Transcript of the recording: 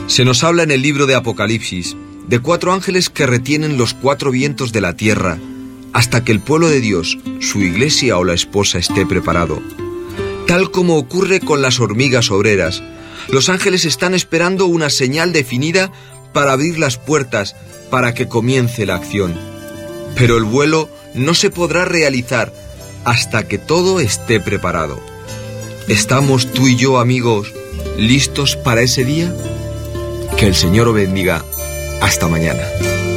Se nos habla en el libro de Apocalipsis de 4 ángeles que retienen los 4 vientos de la tierra hasta que el pueblo de Dios, su iglesia o la esposa esté preparado. Tal como ocurre con las hormigas obreras, los ángeles están esperando una señal definida para abrir las puertas para que comience la acción. Pero el vuelo no se podrá realizar hasta que todo esté preparado. ¿Estamos tú y yo, amigos, listos para ese día? Que el Señor os bendiga. Hasta mañana.